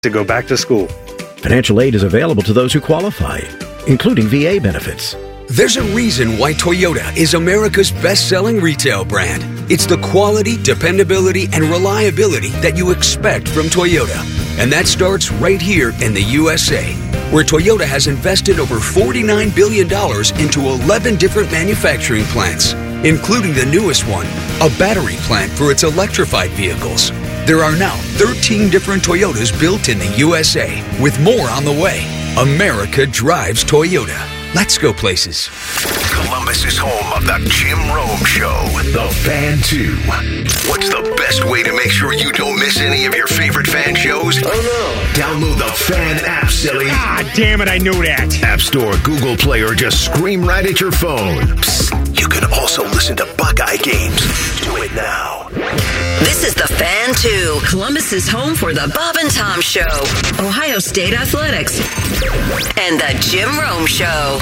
to go back to school. Financial aid is available to those who qualify, including VA benefits. There's a reason why Toyota is America's best-selling retail brand. It's the quality, dependability, and reliability that you expect from Toyota. And that starts right here in the USA, where Toyota has invested over $49 billion into 11 different manufacturing plants, including the newest one, a battery plant for its electrified vehicles. There are now 13 different Toyotas built in the USA, with more on the way. America drives Toyota. Let's go places. Columbus is home of the Jim Rome Show. The Fan 2. What's the best way to make sure you don't miss any of your favorite fan shows? Oh no. Download the Fan app, silly. Ah, damn it, I knew that. App Store, Google Play, or just scream right at your phone. Psst, you can also listen to Buckeye games. Do it now. This is the Fan 2, Columbus's home for the Bob and Tom Show, Ohio State Athletics, and the Jim Rome Show.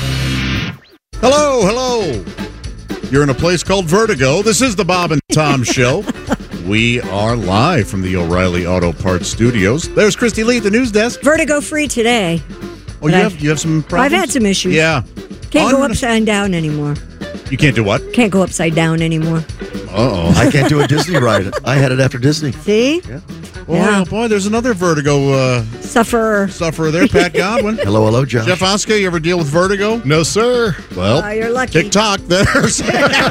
Hello. You're in a place called Vertigo. This is the Bob and Tom Show. We are live from the O'Reilly Auto Parts Studios. There's Christy Lee at the news desk. Vertigo free today. Oh, you have some problems? I've had some issues. Yeah. Can't go upside down anymore. You can't do what? Can't go upside down anymore. Uh-oh. I can't do a Disney ride. I had it after Disney. See? Yeah. Boy, there's another Vertigo sufferer there, Pat Godwin. Hello, Josh. Jeff Oska, you ever deal with vertigo? No, sir. Well, you're lucky. TikTok, there's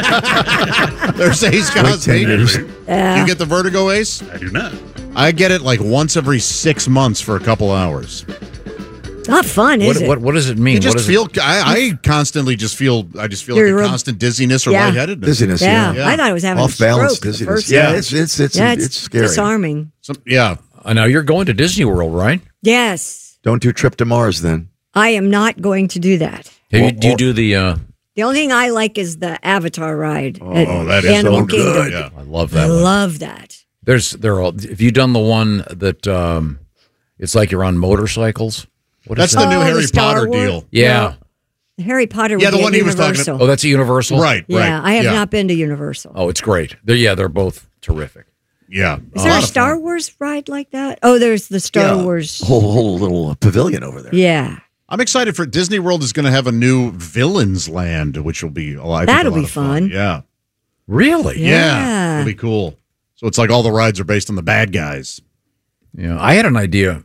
Ace Cosby. You get the vertigo, Ace? I do not. I get it like once every 6 months for a couple hours. Not fun, is it? What does it mean? You just feel. I constantly just feel. I just feel You're like a constant dizziness or lightheadedness. Dizziness. Yeah. Yeah. I thought I was having off balance dizziness. Yeah, it's scary. Disarming. Now you're going to Disney World, right? Yes. Don't do Trip to Mars then. I am not going to do that. Do you do the? The only thing I like is the Avatar ride. Oh, that is Animal so good. Kingdom. Yeah. I love that. I love that. Have you done the one that it's like you're on motorcycles? That's the new Harry Star Potter Wars? deal. Yeah. The Harry Potter would Yeah, the be one at he was talking Universal. about. Oh, that's a Universal? Right. Yeah, I have not been to Universal. Oh, it's great. They're both terrific. Yeah. Is there a Star Wars ride like that? Oh, there's the Star Wars. Whole little pavilion over there. Yeah. I'm excited for Disney World is going to have a new Villains Land, which will be That'll be fun. Yeah. Really? Yeah. It'll be cool. So it's like all the rides are based on the bad guys. Yeah. I had an idea.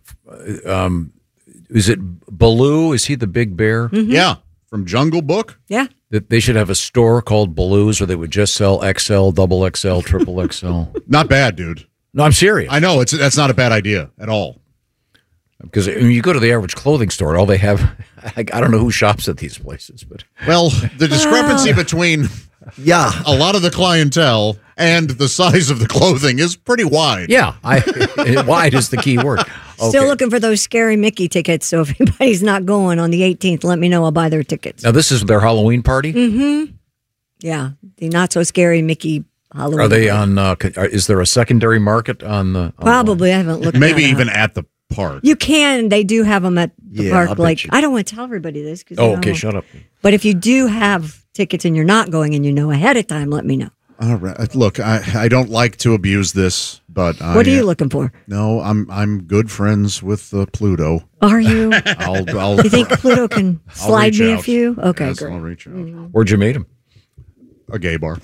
Is it Baloo? Is he the big bear? Mm-hmm. Yeah. From Jungle Book. Yeah. That they should have a store called Baloo's, or they would just sell XL, double XL, triple XL. Not bad, dude. No, I'm serious. I know that's not a bad idea at all. Because when you go to the average clothing store, all they have, I don't know who shops at these places, but Well, the discrepancy between a lot of the clientele and the size of the clothing is pretty wide. yeah, wide is the key word. Still looking for those Scary Mickey tickets. So if anybody's not going on the 18th, let me know. I'll buy their tickets. Now this is their Halloween party. Mm-hmm. Yeah, the not so scary Mickey Halloween. Are they on? Is there a secondary market on the? Probably. I haven't looked. Maybe that even up. at the park. You can. They do have them at the park. I'll Like bet you. I don't want to tell everybody this. Cause Oh, okay. Shut up. But if you do have tickets and you're not going and you know ahead of time, let me know. All right. Look, I don't like to abuse this, but What are you looking for? No, I'm good friends with Pluto. Are you? I'll You think Pluto can slide reach me a out. few? Okay, Yes, great. I'll reach out. Where'd you meet him? A gay bar.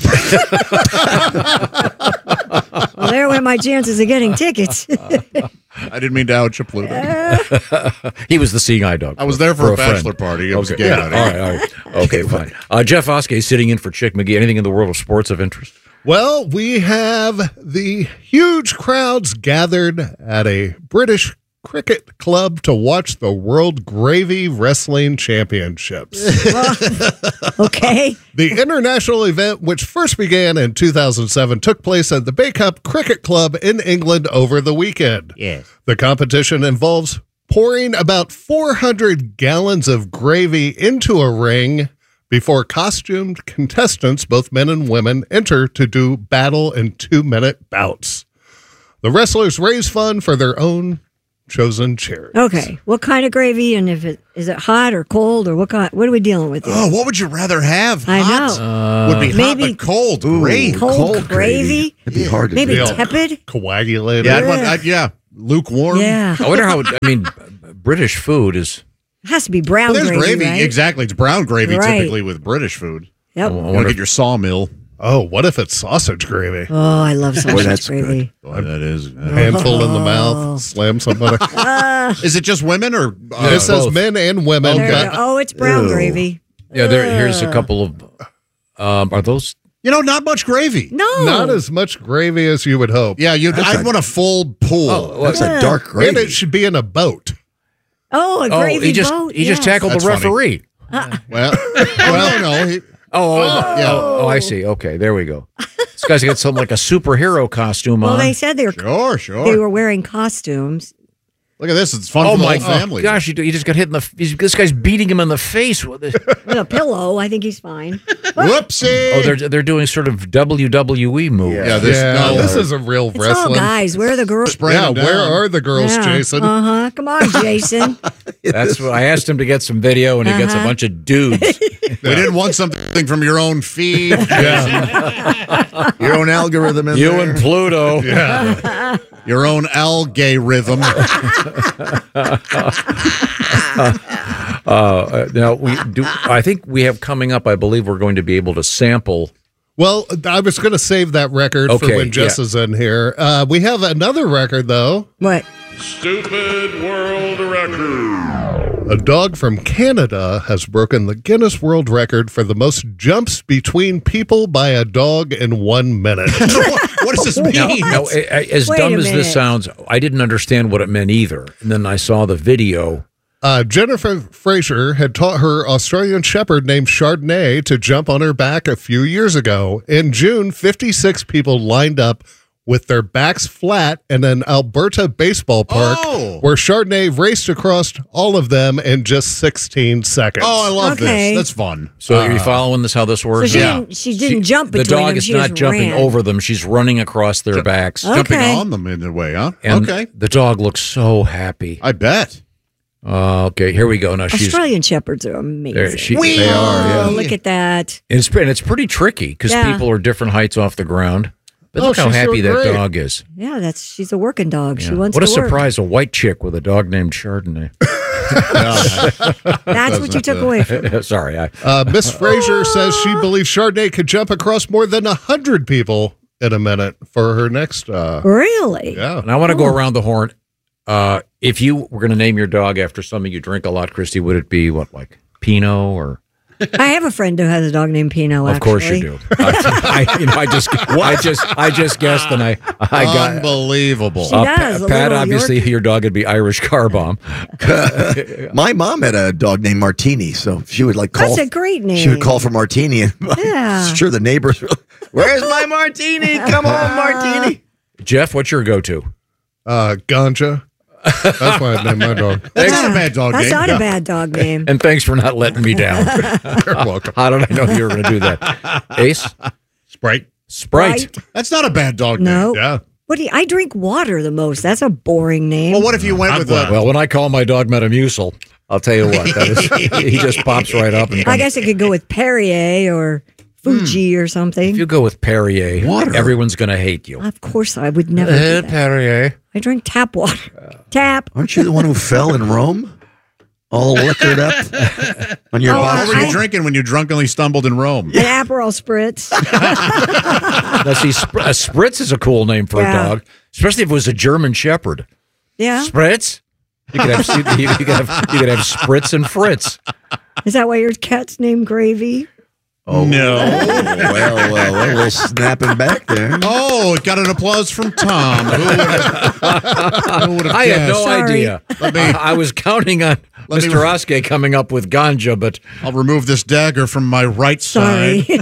Well, there went my chances of getting tickets. I didn't mean to out you, Pluto. He was the seeing eye dog. I was there for a friend. bachelor party. It was Okay. gay. Yeah. All right. Okay, fine. Jeff Oskey sitting in for Chick McGee. Anything in the world of sports of interest? Well, we have the huge crowds gathered at a British cricket club to watch the World Gravy Wrestling Championships. Okay. The international event, which first began in 2007, took place at the Bay Cup Cricket Club in England over the weekend. Yes. The competition involves pouring about 400 gallons of gravy into a ring before costumed contestants, both men and women, enter to do battle in 2-minute bouts. The wrestlers raise funds for their own chosen charities. Okay. What kind of gravy? And is it hot or cold or what kind? What are we dealing with here? Oh, what would you rather have? I Hot? know. Would be hot maybe but cold. Great. cold gravy? It'd be hard to Maybe do. tepid? Coagulated. Yeah, yeah. lukewarm. Yeah. I wonder how. I mean, British food is. It has to be brown Well, there's gravy. right? Exactly. It's brown gravy Right. typically with British food. Yep. I You wonder get your sawmill. Oh, what if it's sausage gravy? Oh, I love sausage that's gravy. Boy, that is. Handful in the mouth, slam somebody. Is it just women or? It says both. men and women. There but you go. Oh, it's brown Ew. gravy. Yeah, here's a couple of. Are those? Not much gravy. No. not as much gravy as you would hope. Yeah, I'd want a full pool. That's a dark And gravy. it should be in a boat. Oh, a Oh, gravy he just boat. he just yes. tackled That's the funny. referee. Well, no. Oh, I see. Okay, there we go. This guy's got something like a superhero costume Well, on. they said they Sure. were wearing costumes. Look at this. It's fun Oh for the my whole family. gosh! He just got hit in the. This guy's beating him in the face with it. With a pillow. I think he's fine. Whoopsie. Oh, they're doing sort of WWE moves. Yeah, This isn't real It's all wrestling. guys. Where are the girls? Spraying Yeah, them where down. are the girls, Jason? Uh-huh. Come on, Jason. That's what I asked him to get some video, and he gets a bunch of dudes. We didn't want something from your own feed. Your own algorithm in You there. and Pluto. Your own algae rhythm. Now we do. I think we have coming up. I believe we're going to be able to sample. Well, I was going to save that record for Okay, when Jess yeah. is in here. We have another record, though. What? Stupid world record. A dog from Canada has broken the Guinness World Record for the most jumps between people by a dog in 1 minute. What does this mean? Now, as Wait dumb a as this minute. sounds, I didn't understand what it meant either. And then I saw the video. Jennifer Fraser had taught her Australian Shepherd named Chardonnay to jump on her back a few years ago. In June, 56 people lined up with their backs flat in an Alberta baseball park where Chardonnay raced across all of them in just 16 seconds. Oh, I love Okay. this. That's fun. So are you following this? How this So works? she didn't jump The between dog them. is She not just jumping ran. over them. She's running across their backs. Jumping Okay. on them in a way, huh? And Okay. the dog looks so happy. I bet. Okay, here we go. Now she's. Australian Shepherds are amazing. There, They are, Oh, look at that. And it's pretty tricky because Yeah. people are different heights off the ground. But Oh, look how she's happy doing that great. dog is. Yeah, she's a working dog. She Yeah. wants What a to work. surprise! A white chick with a dog named Chardonnay. That's what you took away from it. Sorry, Miss Fraser says she believes Chardonnay could jump across more than 100 people in a minute for her next. Really? Yeah. and I want to go around the horn. If you were going to name your dog after something you drink a lot, Christy, would it be what, like Pinot or? I have a friend who has a dog named Pino. Of course you do. I just guessed, and I got. Unbelievable. She does. a Pat, little obviously, Yorkie. your dog would be Irish Car Bomb. My mom had a dog named Martini, so she would like call. That's a great name. She would call for Martini, and Yeah. sure the neighbors. Where's my Martini? Come on, Martini. Jeff, what's your go-to? Ganja. That's why I named my dog. That's not a bad dog That's name. not a bad dog name. And thanks for not letting me down. You're welcome. How did I know you were going to do that? Ace? Sprite. Sprite. That's not a bad dog No. name. Yeah. What do you, I drink water the most. That's a boring name. Well, what if you went with a... Well, when I call my dog Metamucil, I'll tell you what, he just pops right up. And I guess it could go with Perrier or Fuji or something. if you go with Perrier, everyone's going to hate you. Of course, I would never do that. Perrier. I drink tap water. Tap. Aren't you the one who fell in Rome? All liquored up on your Oh, What box? were you drinking when you drunkenly stumbled in Rome? An Aperol Spritz. Now, see, a Spritz is a cool name for Yeah. a dog, especially if it was a German Shepherd. Yeah. Spritz? You could have Spritz and Fritz. Is that why your cat's named Gravy? Oh, No. well, we'll snap him back there. Oh, it got an applause from Tom. Who would have I had no Sorry. idea. I was counting on Let me- Mr. Oskey coming up with ganja, but I'll remove this dagger from my right Sorry. side.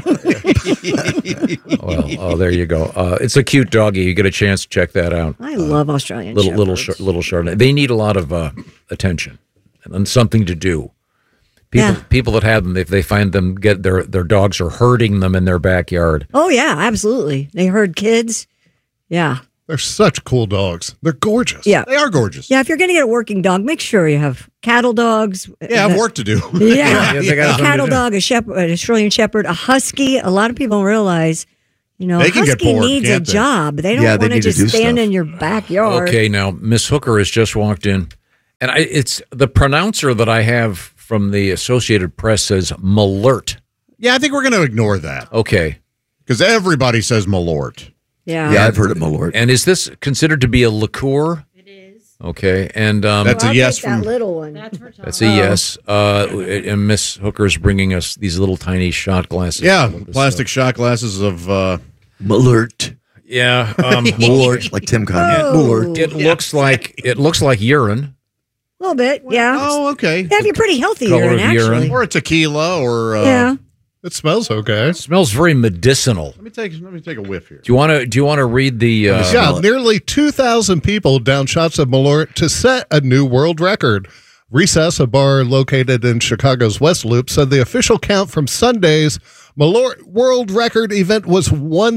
there you go. It's a cute doggy. You get a chance to check that out. I love Australian Little Shepherds. little Chardonnay. They need a lot of attention and something to do. People that have them, they find them get their dogs are herding them in their backyard. Oh, yeah, absolutely. They herd kids. Yeah. They're such cool dogs. They're gorgeous. Yeah. They are gorgeous. Yeah, if you're going to get a working dog, make sure you have cattle dogs. Yeah, I have work to do. Yeah. Yeah, they got A something to cattle do. dog, a shepherd, an Australian Shepherd, a husky. A lot of people don't realize You know, They can get Husky bored, needs a can't they? job. They don't Yeah, they want to need to just do stand stuff. in your backyard. Okay, now Miss Hooker has just walked in, and it's the pronouncer that I have from the Associated Press says Malort. Yeah, I think we're going to ignore that Okay, because everybody says Malort. Yeah. Yeah, I've heard it, my lord. and is this considered to be a liqueur? It is. Okay, and That's I'll a yes take that from. little one. that's a yes. And Miss Hooker's bringing us these little tiny shot glasses. Yeah, This, plastic shot glasses of. Malort. Yeah, Malort, like Tim Conrad. Malort. it looks like urine. A little bit, yeah. Oh, okay. That'd be pretty healthy Color urine, of actually. urine. Or a tequila, or Yeah. It smells okay. It smells very medicinal. Let me take a whiff here. Do you want to read the? Yeah, nearly 2,000 people down shots of Malort to set a new world record. Recess, a bar located in Chicago's West Loop, said the official count from Sunday's Malort world record event was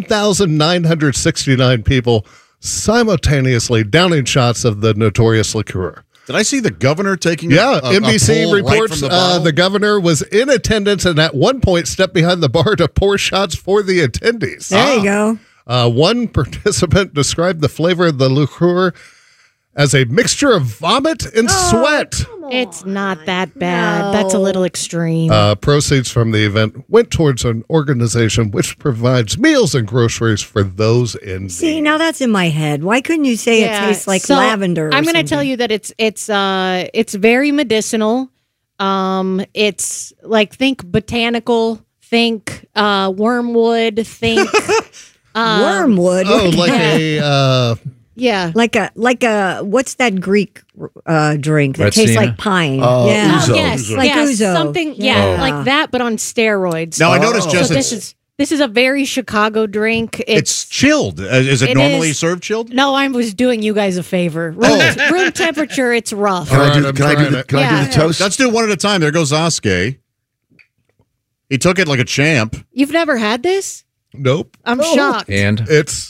1,969 people simultaneously downing shots of the notorious liqueur. Did I see the governor taking? Yeah, a NBC pull right reports from the bottle? the governor was in attendance and at one point stepped behind the bar to pour shots for the attendees. There you go. One participant described the flavor of the liqueur as a mixture of vomit and sweat. It's not that bad. That's a little extreme. Proceeds from the event went towards an organization which provides meals and groceries for those in need. See, now that's in my head. Why couldn't you say it tastes like so lavender? I'm going to tell you that it's very medicinal. It's like think botanical, think wormwood, think wormwood. Oh, like a yeah, like a what's that Greek drink that tastes Retsina? like pine? Yeah. Oh, yes, Like yes, ouzo. something, Yeah. like that, but on steroids. Now I noticed, so Jess, this is a very Chicago drink. it's chilled. Is it it normally is- served chilled? No, I was doing you guys a favor. Room temperature, it's rough. Can I do I'm can I do trying the it. can I do Yeah. the toast? Let's do one at a time. There goes Oskay. He took it like a champ. You've never had this? nope. I'm shocked. and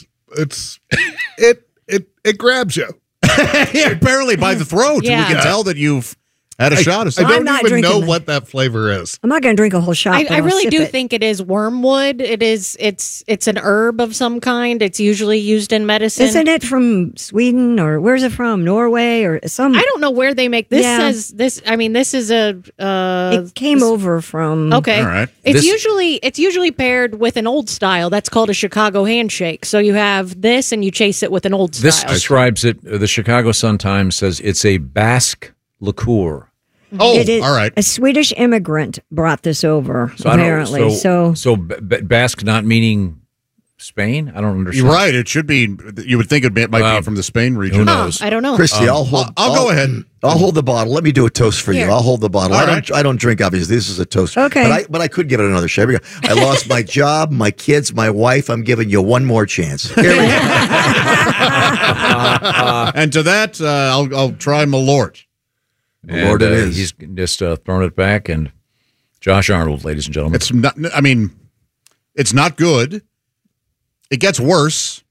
It grabs you. Yeah, barely by the throat. Yeah. We can tell that you've had a shot of I something. I'm don't not even know drinking what that flavor is. I'm not going to drink a whole shot. I but I'll really sip do it. think it is wormwood. It is. It's an herb of some kind. It's usually used in medicine. Isn't it from Sweden or where's it from? Norway or some? I don't know where they make this. Yeah. Says this. I mean, this is a. It came over from. Okay. All right. It's This- usually paired with an old style. That's called a Chicago handshake. So you have this and you chase it with an old this style. describes it. The Chicago Sun-Times says it's a Basque liqueur. Oh, It is, all right. A Swedish immigrant brought this over, So I don't- apparently. So Basque not meaning Spain. I don't understand. You're right. It should be. You would think it might be from the Spain region. Who knows? I don't know. Christy, I'll hold. I'll go ahead. I'll hold the bottle. Let me do a toast for Here. you. I'll hold the bottle. All I don't drink, obviously. This is a toast. Okay. But I could give it another shot. Here we go. I lost my job, my kids, my wife. I'm giving you one more chance. Here we go. And to that, I'll try Malort. Lord, it is. He's just thrown it back, and Josh Arnold, ladies and gentlemen. It's not. I mean, it's not good. It gets worse.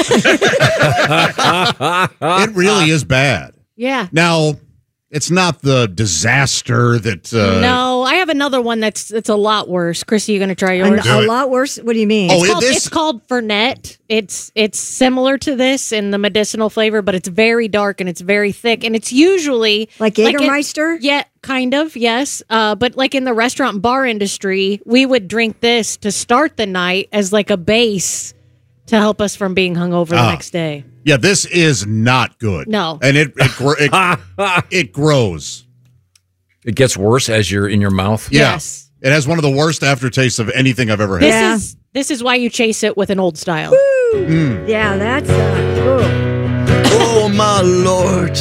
It really is bad. Yeah. Now, it's not the disaster that. No, I have another one that's a lot worse. Chrissy, you going to try yours? a lot worse. What do you mean? Oh, It's called Fernet. It's similar to this in the medicinal flavor, but it's very dark and it's very thick, and it's usually Like Jägermeister? yeah, kind of, yes. But like in the restaurant and bar industry, we would drink this to start the night as like a base to help us from being hungover the next day. Yeah, this is not good. No. And it grows. It gets worse as you're in your mouth. Yeah. Yes. It has one of the worst aftertastes of anything I've ever had. This is why you chase it with an old style. Yeah, that's. Oh, my Lord.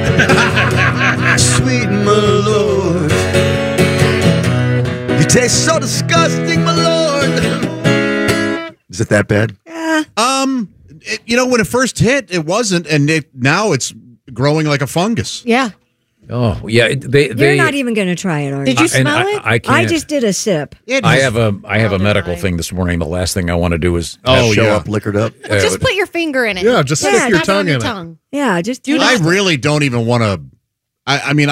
Sweet my Lord. You taste so disgusting, my Lord. Is it that bad? When it first hit, it wasn't, and now it's growing like a fungus. Yeah. Oh, yeah. You're not even going to try it, are you? Did you smell it? I can't. I just did a sip. I have a medical thing this morning. The last thing I want to do is Show up liquored up. Well, just put your finger in it. Yeah, just stick your Tap it tongue on your in it. tongue. Yeah, just do I that. really don't even want to. I mean,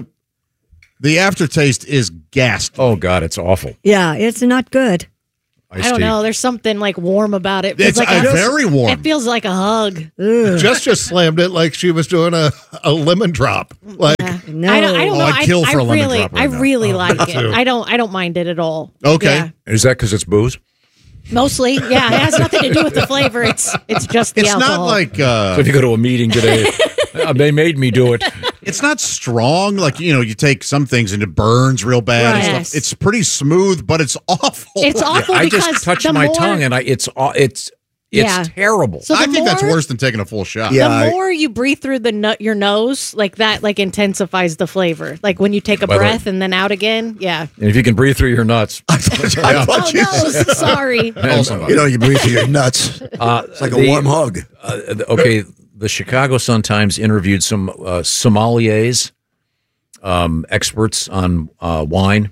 the aftertaste is ghastly. Oh God, it's awful. Yeah, it's not good. I don't know. There's something like warm about it. It's like very warm. It feels like a hug. Just slammed it like she was doing a lemon drop. Like No. I don't know. I'd kill for a lemon really, drop right I now. really like it. too. I don't mind it at all. Okay. Yeah. Is that because it's booze? Mostly, yeah. It has nothing to do with the flavor. It's just the It's alcohol. not like So if you go to a meeting today, they made me do it. it's not strong. Like you take some things and it burns real bad. Right. And Yes. stuff. It's pretty smooth, but it's awful. It's awful I because just touched the my more- tongue and it's Yeah. terrible. So the I think that's more- worse than taking a full shot. The more you breathe through your nose, like that, like intensifies the flavor. Like when you take a By the way- breath and then out again. Yeah. And if you can breathe through your nuts, I thought Oh you no! said, Sorry. you breathe through your nuts. It's like a warm hug. Okay, the Chicago Sun-Times interviewed some sommeliers, experts on wine.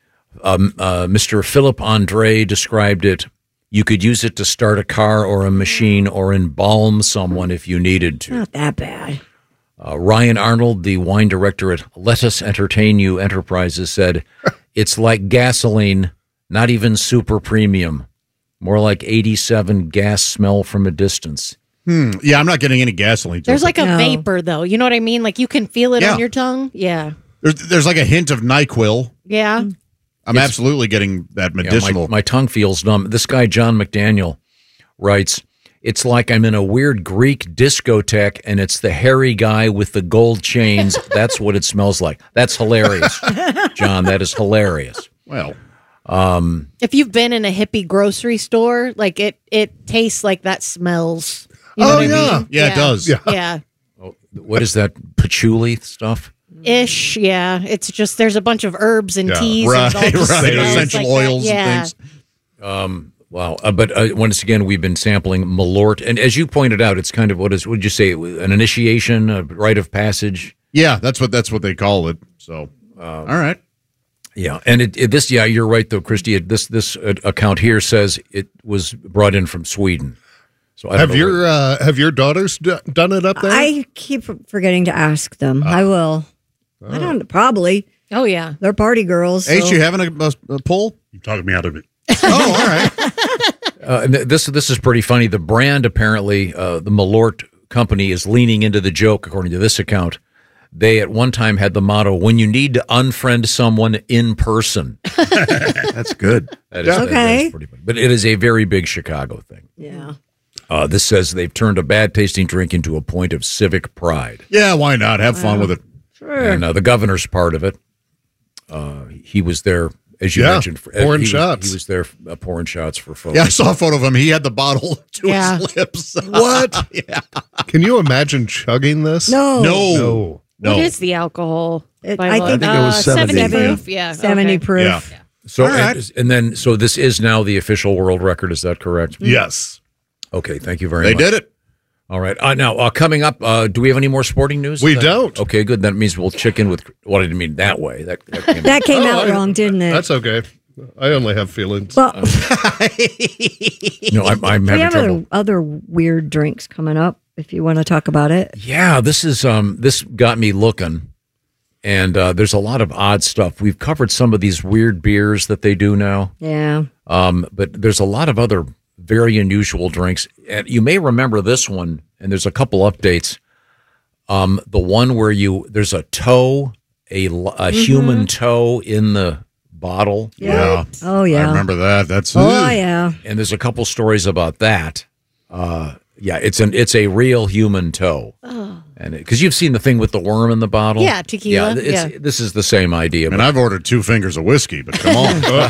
Mr. Philip Andre described it. You could use it to start a car or a machine or embalm someone if you needed to. Not that bad. Ryan Arnold, the wine director at Let Us Entertain You Enterprises, said, it's like gasoline, not even super premium. More like 87 gas smell from a distance. Yeah, I'm not getting any gasoline. to There's it. like a No. vapor though. You know what I mean? Like you can feel it Yeah. on your tongue. Yeah. There's like a hint of NyQuil. Yeah. I'm absolutely getting that Yeah, medicinal. my tongue feels numb. This guy, John McDaniel, writes, it's like I'm in a weird Greek discotheque and it's the hairy guy with the gold chains. That's what it smells like. That's hilarious, John. That is hilarious. Well, If you've been in a hippie grocery store, like it tastes like that smells. You know Oh, what I yeah. mean? Yeah, it does. Yeah. Yeah. What is that patchouli stuff? Ish, yeah. It's just there's a bunch of herbs and Yeah. teas right, and all this right. smells Essential like that. oils Yeah. and things. Wow. But once again, we've been sampling Malort. And as you pointed out, it's kind of what did you say? An initiation, a rite of passage? Yeah, that's what they call it. So, all right. Yeah. And you're right, though, Christy. This account here says it was brought in from Sweden. So I don't know Have your daughters done it up there? I keep forgetting to ask them. I will. I don't probably. Oh yeah. They're party girls. H, so- you having a pull? You talking me out of it. Oh, all right. And this is pretty funny. The brand, apparently, the Malort company is leaning into the joke, according to this account. They at one time had the motto, when you need to unfriend someone in person. That's good. That is Okay. pretty funny. But it is a very big Chicago thing. Yeah. This says they've turned a bad tasting drink into a point of civic pride. Yeah, why not? Have fun with it. And the governor's part of it. He was there, as you Yeah, mentioned. pouring shots. He was there pouring shots for folks. Yeah, I saw a photo of him. He had the bottle to Yeah. his lips. What? Yeah. Can you imagine chugging this? No. No. What is the alcohol? I Bible? think it was 70. proof. Yeah. 70 okay. proof. Yeah. So, All right. and then, so this is now the official world record. Is that correct? Yes. Okay, thank you very They much. did it. All right. Now, coming up, do we have any more sporting news? We don't. Okay, good. That means we'll check in with. Well, I didn't mean that way. That came That came out wrong, didn't it? That's okay. I only have feelings. well, no, I'm we having have trouble. other weird drinks coming up if you want to talk about it. Yeah, this is this got me looking, and there's a lot of odd stuff. We've covered some of these weird beers that they do now, Yeah. but there's a lot of other very unusual drinks. And you may remember this one, and there's a couple updates. The one where there's a toe, a human toe in the bottle. Yeah. Oh, yeah. I remember that. That's Oh, yeah. And there's a couple stories about that. Yeah, it's a real human toe. And because you've seen the thing with the worm in the bottle. Yeah, tequila. Yeah, this is the same idea. And I've ordered 2 fingers of whiskey, but come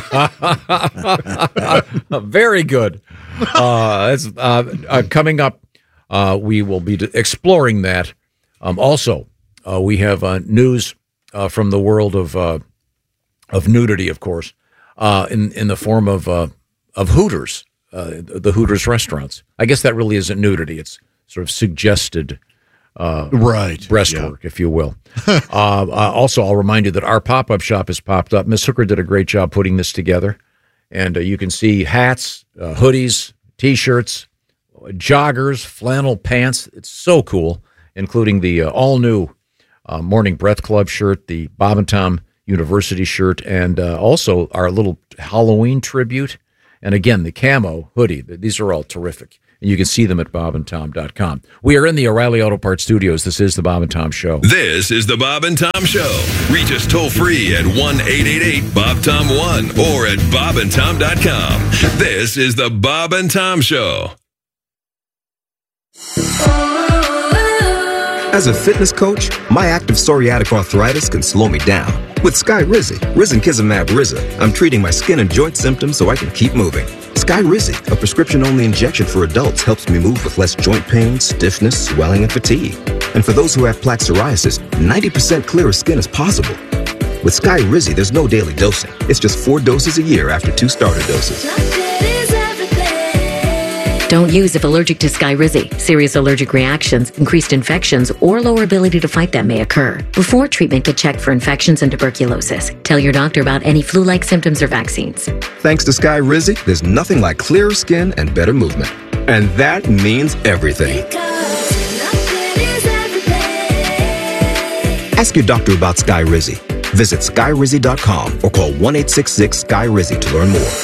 on. Very good. It's coming up. We will be exploring that. Also, we have news from the world of nudity, of course, in the form of Hooters, the Hooters restaurants. I guess that really isn't nudity; it's sort of suggested Right. breastwork, if you will. Also, I'll remind you that our pop-up shop has popped up. Miss Hooker did a great job putting this together, and you can see hats, hoodies, T-shirts, joggers, flannel pants. It's so cool, including the all-new Morning Breath Club shirt, the Bob and Tom University shirt, and also our little Halloween tribute. And again, the camo hoodie, these are all terrific. And you can see them at bobandtom.com. We are in the O'Reilly Auto Parts studios. This is the Bob and Tom Show. This is the Bob and Tom Show. Reach us toll free at 1-888-BOB-TOM-1 or at bobandtom.com. This is the Bob and Tom Show. As a fitness coach, my active psoriatic arthritis can slow me down. With Skyrizi, Risankizumab Riza, I'm treating my skin and joint symptoms so I can keep moving. Skyrizi, a prescription-only injection for adults, helps me move with less joint pain, stiffness, swelling, and fatigue. And for those who have plaque psoriasis, 90% clearer skin is possible. With Skyrizi, there's no daily dosing. It's just 4 doses a year after 2 starter doses. Don't use if allergic to Skyrizi. Serious allergic reactions, increased infections, or lower ability to fight them may occur. Before treatment, get checked for infections and tuberculosis. Tell your doctor about any flu-like symptoms or vaccines. Thanks to Skyrizi, there's nothing like clearer skin and better movement. And that means everything. Ask your doctor about Skyrizi. Visit Skyrizi.com or call 1-866-SKY-RIZI to learn more.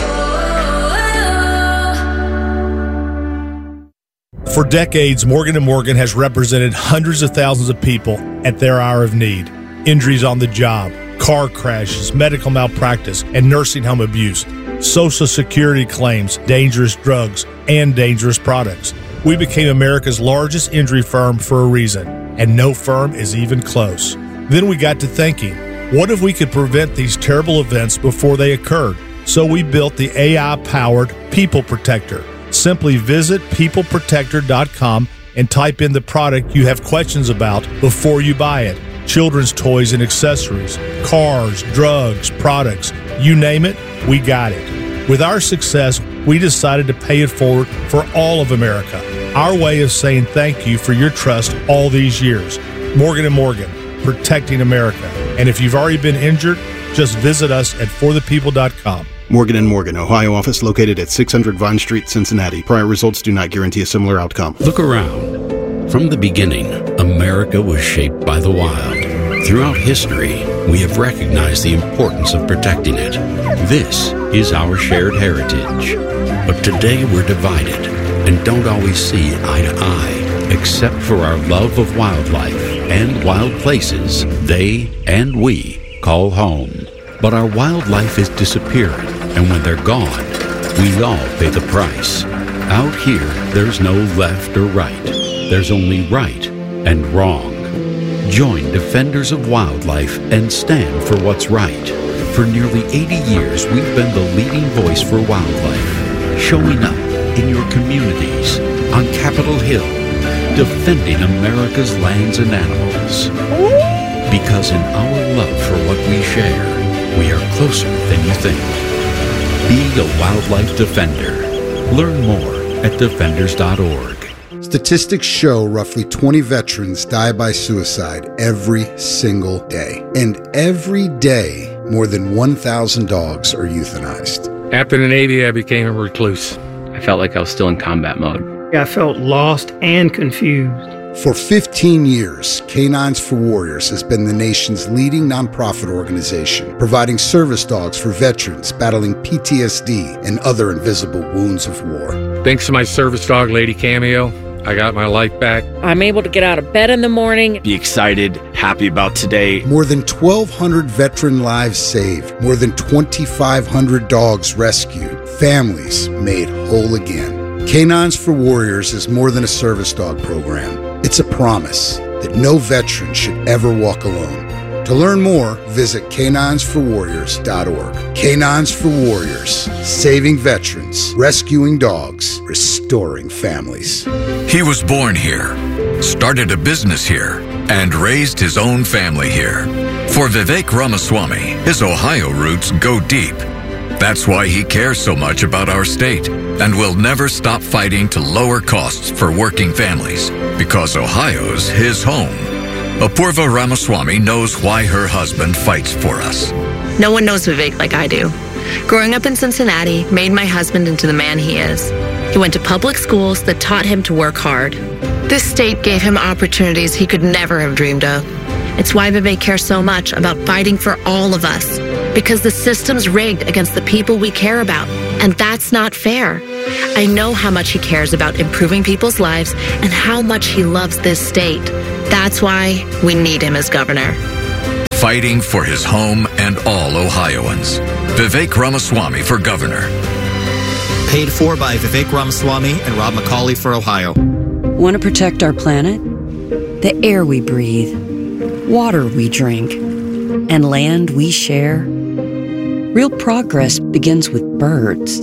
For decades, Morgan & Morgan has represented hundreds of thousands of people at their hour of need. Injuries on the job, car crashes, medical malpractice, and nursing home abuse, Social Security claims, dangerous drugs, and dangerous products. We became America's largest injury firm for a reason, and no firm is even close. Then we got to thinking, what if we could prevent these terrible events before they occurred? So we built the AI-powered People Protector. Simply visit peopleprotector.com and type in the product you have questions about before you buy it. Children's toys and accessories, cars, drugs, products, you name it, we got it. With our success, we decided to pay it forward for all of America. Our way of saying thank you for your trust all these years. Morgan & Morgan, protecting America. And if you've already been injured, just visit us at forthepeople.com. Morgan & Morgan, Ohio office located at 600 Vine Street, Cincinnati. Prior results do not guarantee a similar outcome. Look around. From the beginning, America was shaped by the wild. Throughout history, we have recognized the importance of protecting it. This is our shared heritage. But today we're divided and don't always see eye to eye, except for our love of wildlife and wild places they and we call home. But our wildlife is disappearing, and when they're gone, we all pay the price. Out here, there's no left or right. There's only right and wrong. Join Defenders of Wildlife and stand for what's right. For nearly 80 years, we've been the leading voice for wildlife, showing up in your communities, on Capitol Hill, defending America's lands and animals. Because in our love for what we share, we are closer than you think. Be a wildlife defender. Learn more at defenders.org. Statistics show roughly 20 veterans die by suicide every single day. And every day, more than 1,000 dogs are euthanized. After the Navy, I became a recluse. I felt like I was still in combat mode. I felt lost and confused. For 15 years, Canines for Warriors has been the nation's leading nonprofit organization, providing service dogs for veterans battling PTSD and other invisible wounds of war. Thanks to my service dog, Lady Cameo, I got my life back. I'm able to get out of bed in the morning. Be excited, happy about today. More than 1,200 veteran lives saved, more than 2,500 dogs rescued, families made whole again. Canines for Warriors is more than a service dog program. It's a promise that no veteran should ever walk alone. To learn more, visit caninesforwarriors.org. Canines for Warriors, saving veterans, rescuing dogs, restoring families. He was born here, started a business here, and raised his own family here. For Vivek Ramaswamy, his Ohio roots go deep. That's why he cares so much about our state and will never stop fighting to lower costs for working families, because Ohio's his home. Apurva Ramaswamy knows why her husband fights for us. No one knows Vivek like I do. Growing up in Cincinnati made my husband into the man he is. He went to public schools that taught him to work hard. This state gave him opportunities he could never have dreamed of. It's why Vivek cares so much about fighting for all of us, because the system's rigged against the people we care about. And that's not fair. I know how much he cares about improving people's lives and how much he loves this state. That's why we need him as governor. Fighting for his home and all Ohioans. Vivek Ramaswamy for governor. Paid for by Vivek Ramaswamy and Rob McCauley for Ohio. Want to protect our planet? The air we breathe, water we drink, and land we share? Real progress begins with birds.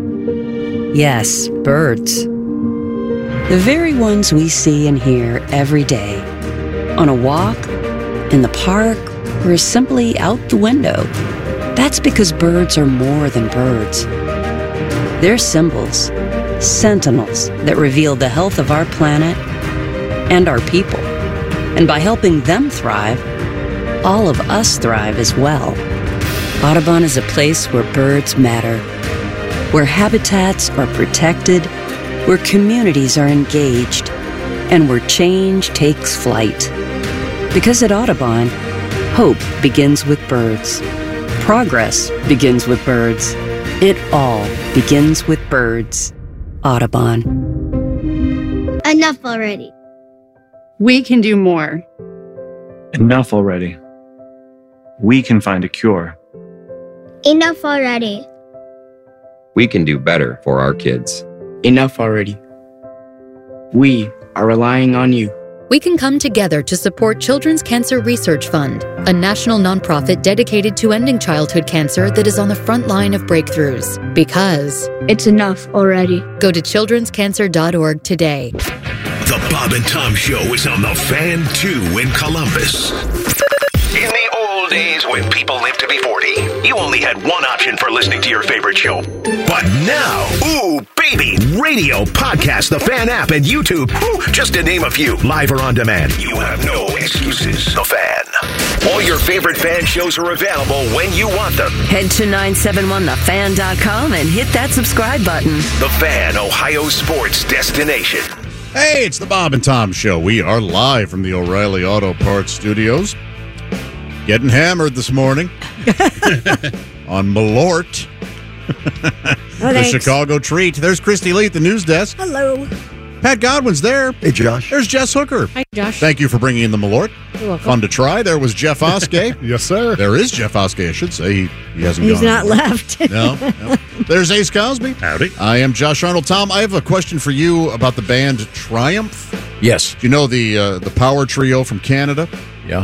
Yes, birds. The very ones we see and hear every day. On a walk, in the park, or simply out the window. That's because birds are more than birds. They're symbols, sentinels that reveal the health of our planet and our people. And by helping them thrive, all of us thrive as well. Audubon is a place where birds matter, where habitats are protected, where communities are engaged, and where change takes flight. Because at Audubon, hope begins with birds. Progress begins with birds. It all begins with birds. Audubon. Enough already. We can do more. Enough already. We can find a cure. Enough already. We can do better for our kids. Enough already. We are relying on you. We can come together to support Children's Cancer Research Fund, a national nonprofit dedicated to ending childhood cancer that is on the front line of breakthroughs. Because it's enough already. Go to childrenscancer.org today. The Bob and Tom Show is on the Fan 2 in Columbus. In the old days when people lived to be 40, you only had one option for listening to your favorite show. But now, ooh, baby, radio, podcast, the Fan app, and YouTube, just to name a few, live or on demand. You have no excuses. The Fan. All your favorite Fan shows are available when you want them. Head to 971thefan.com and hit that subscribe button. The Fan, Ohio sports destination. Hey, it's the Bob and Tom Show. We are live from the O'Reilly Auto Parts Studios. Getting hammered this morning on Malort. The Chicago treat. There's Christy Lee at the news desk. Hello. Pat Godwin's there. Hey, Josh. There's Jess Hooker. Hi, Josh. Thank you for bringing in the Malort. You're welcome. Fun to try. There was Jeff Oskey. Yes, sir. There is Jeff Oskey, I should say. He hasn't He's gone. not left. No. There's Ace Cosby. Howdy. I am Josh Arnold. Tom, I have a question for you about the band Triumph. Yes. Do you know the power trio from Canada? Yeah.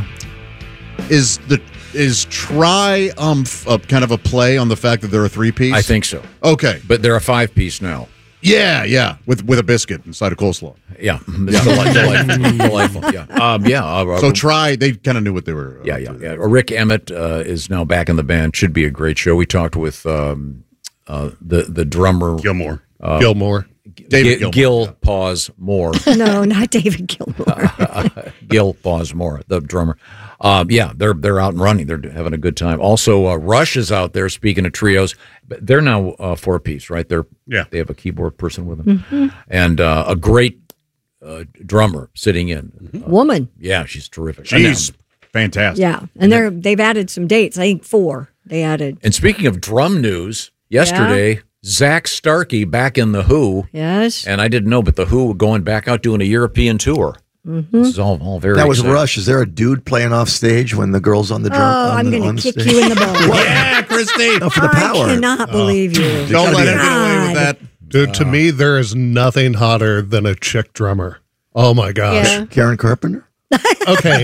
Is Triumph kind of a play on the fact that they're a three-piece? I think so. Okay. But they're a five-piece now. Yeah. With a biscuit inside a coleslaw. Yeah. Delightful. Yeah. So they kind of knew what they were. Yeah. Rick Emmett is now back in the band. Should be a great show. We talked with the drummer. Gilmore. David Gilmore. Gil Pause Moore. No, not David Gilmore. Gil Pause Moore, the drummer. They're out and running. They're having a good time. Also, Rush is out there. Speaking of trios, they're now four-piece, right? They have a keyboard person with them, and a great drummer sitting in. Woman. Yeah, she's terrific. She's fantastic. Yeah, and they've added some dates. I think 4 they added. And speaking of drum news, yesterday, Zach Starkey back in The Who. Yes. And I didn't know, but The Who going back out doing a European tour. Mm-hmm. This is all very That was exciting. Rush. Is there a dude playing off stage when the girl's on the drum? I'm going to kick you in the balls. Yeah, Christy. No, for the power. I cannot believe you. Don't let him get away with that. Dude, to me, there is nothing hotter than a chick drummer. Oh, my gosh. Yeah. Karen Carpenter? Okay,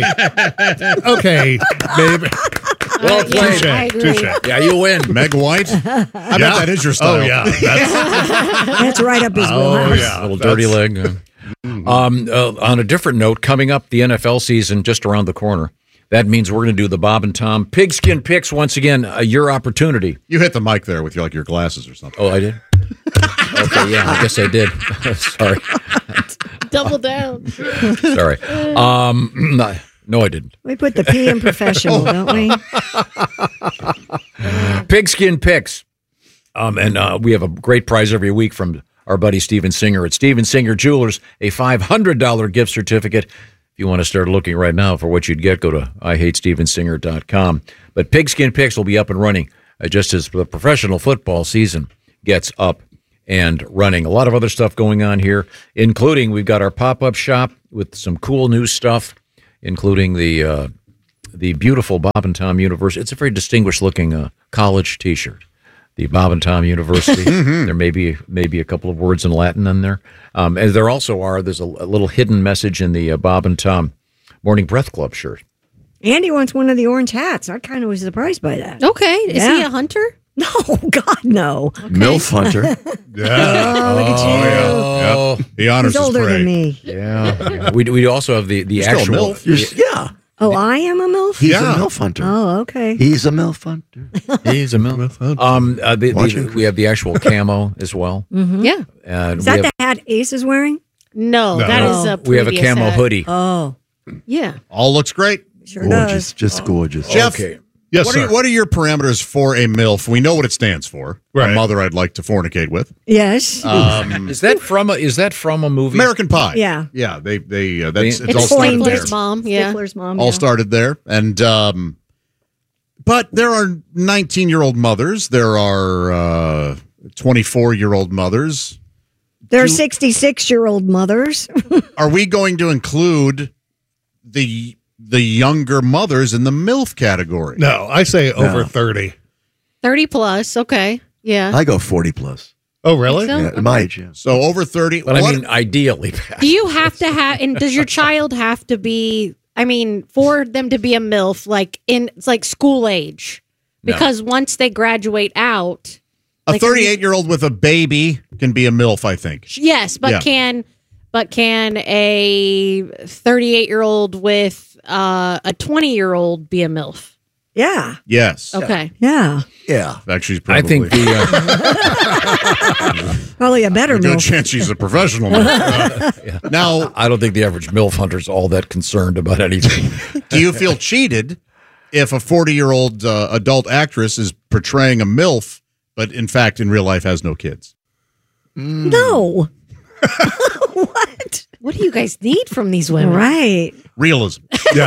maybe. Well played. Touche. Yeah, you win. Meg White? I bet that is your style. Oh, yeah. That's right up his wheelhouse. A little dirty leg. On a different note, coming up, the NFL season just around the corner. That means we're going to do the Bob and Tom Pigskin Picks once again. Your opportunity. You hit the mic there with your glasses or something. Oh, I did? Okay, yeah, I guess I did. Sorry. Double down. Sorry. No, I didn't. We put the P in professional, don't we? Pigskin Picks. And we have a great prize every week from our buddy Steven Singer at Steven Singer Jewelers, a $500 gift certificate. If you want to start looking right now for what you'd get, go to IHateStevenSinger.com. But Pigskin Picks will be up and running just as the professional football season gets up and running. A lot of other stuff going on here, including we've got our pop-up shop with some cool new stuff, including the beautiful Bob and Tom University. It's a very distinguished-looking college T-shirt. The Bob and Tom University. There may be a couple of words in Latin in there. And there also there's a little hidden message in the Bob and Tom Morning Breath Club shirt. Andy wants one of the orange hats. I kind of was surprised by that. Okay. Is he a hunter? No, God, no. Okay. MILF hunter. Yeah. Oh, look at you. Yeah. He honors He's older his prey. than me. Yeah. We also have the You're still a actual. MILF. Yeah. Oh, I am a MILF? He's a MILF hunter. Oh, okay. He's a MILF hunter. He's a MILF hunter. We have the actual camo as well. Yeah. And Is that the hat Ace is wearing? No, that is a we have a previous camo hat. hoodie. Oh. Yeah. All looks great. Sure Gorgeous. does. Just gorgeous. Jeff, Okay. Yes, what sir. are your parameters for a MILF? We know what it stands for. Right. A mother I'd like to fornicate with. Yes. Is that from a movie? American Pie. Yeah. Yeah. They It's that's it all started Stifler's there. mom. Yeah. Stifler's mom. All yeah. started there, and but there are 19-year-old mothers. There are 24-year-old mothers. There are 66-year-old mothers. Are we going to include the younger mothers in the MILF category? No, I say over 30. 30 plus. Okay. Yeah. I go 40 plus. Oh, really? So? Yeah, my age, yeah. So over 30. But I mean, ideally. Do you have to have, and does your child have to be, I mean, for them to be a MILF, it's like school age? No. Because once they graduate out. A 38-year-old with a baby can be a MILF, I think. Yes, but can a 38-year-old with a 20-year-old be a MILF? Yeah. Yes. Okay. Yeah. Yeah. Actually, she's probably. I think Probably a better good MILF. chance she's a professional. Now, I don't think the average MILF hunter's all that concerned about anything. do you feel cheated if a 40-year-old adult actress is portraying a MILF, but in fact, in real life, has no kids? No. What? What do you guys need from these women? Right. Realism. Yeah.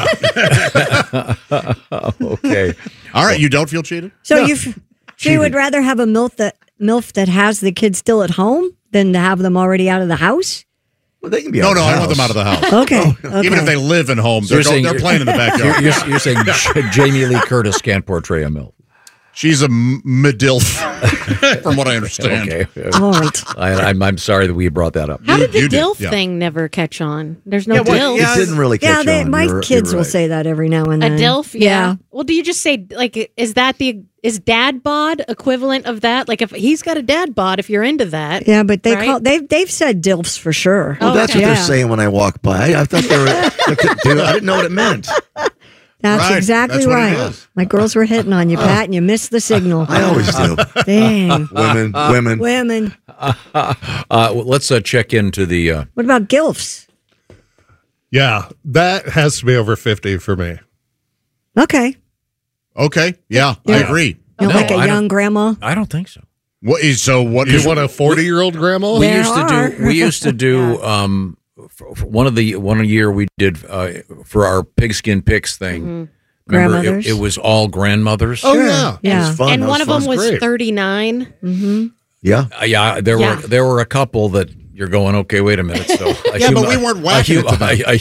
Okay. All right, you don't feel cheated? So you would rather have a MILF that has the kids still at home than to have them already out of the house? Well, they can be No, out of the I want them house. out of the house. Okay. Even if they live in home, So they're playing in the backyard. You're saying Jamie Lee Curtis can't portray a MILF. She's a midilf, from what I understand. Okay. All right. I'm sorry that we brought that up. How did the You did, DILF yeah. thing never catch on? There's no Yeah, DILF. It didn't really Yeah, catch on. my You're kids will right. say that every now and A then. DILF? Yeah. Well, do you just say, like, is dad bod equivalent of that? Like, if he's got a dad bod, if you're into that. Yeah, but right? they've said DILFs for sure. Well, that's okay. what they're Yeah. saying when I walk by. I thought they were. I didn't know what it meant. That's Right. exactly That's what it right. is. My girls were hitting on you, Pat, and you missed the signal. I always do. Dang. Women. Let's check into the. What about GILFs? Yeah, that has to be over 50 for me. Okay. Okay, yeah, I agree. You know, No, like a I young grandma? I don't think so. What is You want a 40-year-old grandma? We There used to do for one year we did for our pigskin picks thing. Remember, Grandmothers. it was all grandmothers. Oh, yeah. Yeah. It was fun. And That one of them fun. was Great. 39. Mm-hmm. Yeah. Yeah, there were a couple that you're going, okay, wait a minute. So but we weren't whacking it to them. a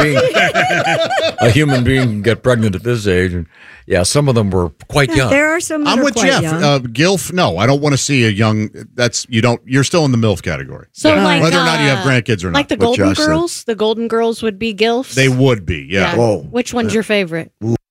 human being can get pregnant at this age, and some of them were quite young. There are some that I'm are with quite Jeff. young. Gilf, no, I don't want to see a young. You're still in the MILF category. So, like, whether or not you have grandkids or not. Like the What Golden Josh said. Girls? The Golden Girls would be GILFs? They would be, yeah. Whoa. Which one's your favorite?